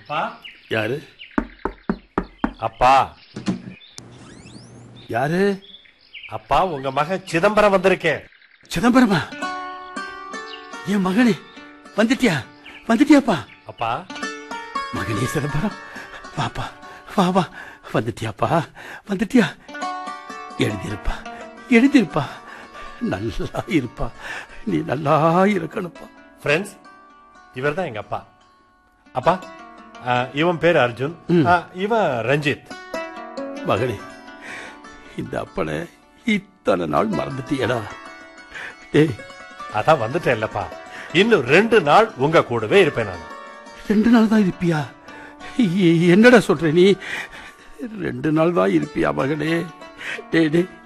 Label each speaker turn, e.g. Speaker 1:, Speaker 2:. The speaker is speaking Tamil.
Speaker 1: அப்பா.
Speaker 2: யாரு?
Speaker 1: அப்பா.
Speaker 2: யாரு?
Speaker 1: அப்பா, உங்க மகன் சிதம்பரம் வந்திருக்கேன்.
Speaker 2: சிதம்பரமா? என் மகனே, வந்துட்டியாப்பா?
Speaker 1: அப்பா.
Speaker 2: மகனே சிதம்பரம், வாப்பா, வா வந்துட்டியாப்பா? வந்துட்டியா? எழுதிருப்பா, நல்லா இருப்பா, நீ நல்லா இருக்கணும்ப்பா.
Speaker 1: ஃப்ரெண்ட்ஸ், இவர் தான் எங்க அப்பா. அப்பா, இவன் பேர் அர்ஜுன், இவன் ரஞ்சித்.
Speaker 2: மகனே, இந்த அப்பனை இத்தனை நாள் மறந்துட்டியடா. டேய்,
Speaker 1: அதான் வந்துட்டேன் இல்லப்பா. இன்னும் 2 நாள் உங்க கூடவே இருப்பேன் நான்.
Speaker 2: 2 நாள் தான் இருப்பியா? என்னடா சொல்ற நீ? 2 நாள் தான் இருப்பியா மகனே? டேய்